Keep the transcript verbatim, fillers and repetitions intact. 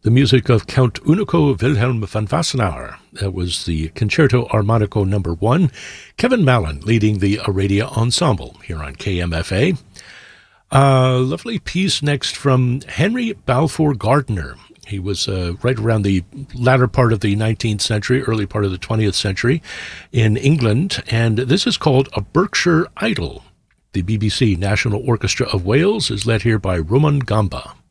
The music of Count Unico Wilhelm van Wassenaar. That was the Concerto Armonico number one. Kevin Mallon leading the Aradia Ensemble here on K M F A. A lovely piece next from Henry Balfour Gardiner. He was uh, right around the latter part of the nineteenth century, early part of the twentieth century in England, and this is called A Berkshire Idyll. The B B C National Orchestra of Wales is led here by Roman Gamba.